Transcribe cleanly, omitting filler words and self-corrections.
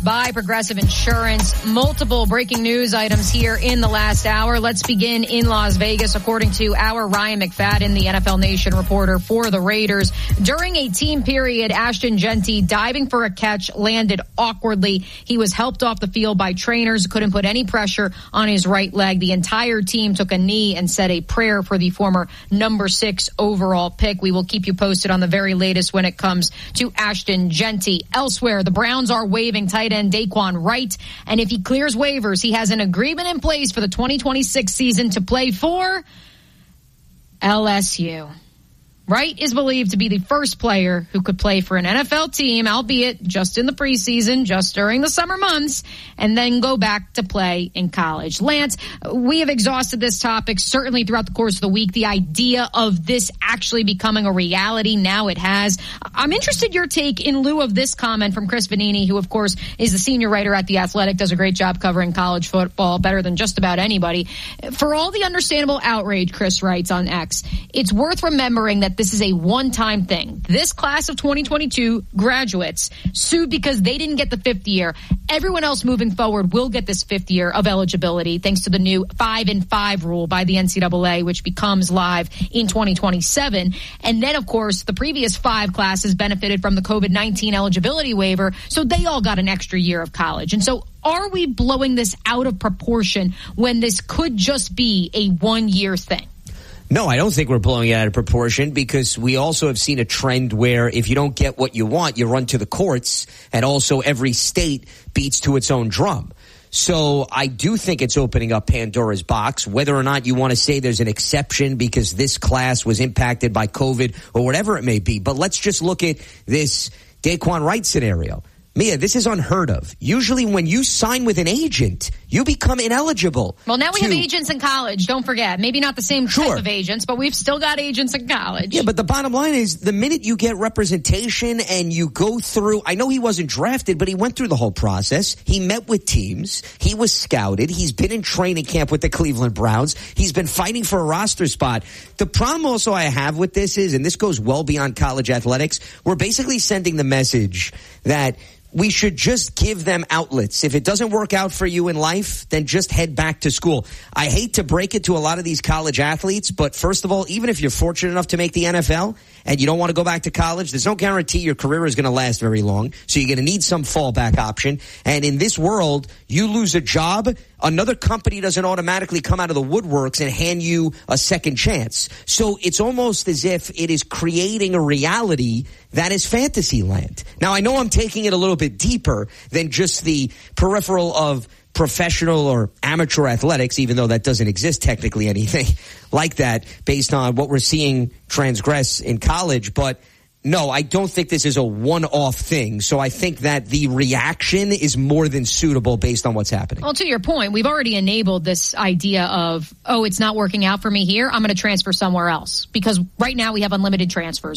by Progressive Insurance. Multiple breaking news items here in the last hour. Let's begin in Las Vegas. According to our Ryan McFadden, the NFL Nation reporter for the Raiders, during a team period, Ashton Jeanty diving for a catch landed awkwardly. He was helped off the field by trainers, couldn't put any pressure on his right leg. The entire team took a knee and said a prayer for the former number 6 overall pick. We will keep you posted on the very latest when it comes to Ashton Jeanty. Elsewhere, the Browns are waiving tight end Daquan Wright, and if he clears waivers, he has an agreement in place for the 2026 season to play for LSU. Wright is believed to be the first player who could play for an NFL team, albeit just in the preseason, just during the summer months, and then go back to play in college. Lance, we have exhausted this topic certainly throughout the course of the week. The idea of this actually becoming a reality, now it has. I'm interested in your take in lieu of this comment from Chris Vanini, who, of course, is the senior writer at The Athletic, does a great job covering college football, better than just about anybody. For all the understandable outrage, Chris writes on X, it's worth remembering that this is a one-time thing. This class of 2022 graduates sued because they didn't get the 5th year. Everyone else moving forward will get this 5th year of eligibility thanks to the new 5-and-5 rule by the NCAA, which becomes live in 2027. And then, of course, the previous 5 classes benefited from the COVID-19 eligibility waiver, so they all got an extra year of college. And so are we blowing this out of proportion when this could just be a one-year thing? No, I don't think we're blowing it out of proportion, because we also have seen a trend where if you don't get what you want, you run to the courts, and also every state beats to its own drum. So I do think it's opening up Pandora's box, whether or not you want to say there's an exception because this class was impacted by COVID or whatever it may be. But let's just look at this Daquan Wright scenario. Mia, this is unheard of. Usually when you sign with an agent, you become ineligible. Well, now we have agents in college, don't forget. Maybe not the same type of agents, but we've still got agents in college. Yeah, but the bottom line is the minute you get representation and you go through, I know he wasn't drafted, but he went through the whole process. He met with teams. He was scouted. He's been in training camp with the Cleveland Browns. He's been fighting for a roster spot. The problem also I have with this is, and this goes well beyond college athletics, we're basically sending the message that we should just give them outlets. If it doesn't work out for you in life, then just head back to school. I hate to break it to a lot of these college athletes, but first of all, even if you're fortunate enough to make the NFL and you don't want to go back to college, there's no guarantee your career is going to last very long. So you're going to need some fallback option. And in this world, you lose a job, another company doesn't automatically come out of the woodworks and hand you a second chance. So it's almost as if it is creating a reality that is fantasy land. Now, I know I'm taking it a little bit deeper than just the peripheral of professional or amateur athletics, even though that doesn't exist technically anything like that based on what we're seeing transgress in college. But no, I don't think this is a one-off thing. So I think that the reaction is more than suitable based on what's happening. Well, to your point, we've already enabled this idea of, oh, it's not working out for me here, I'm going to transfer somewhere else. Because right now we have unlimited transfers.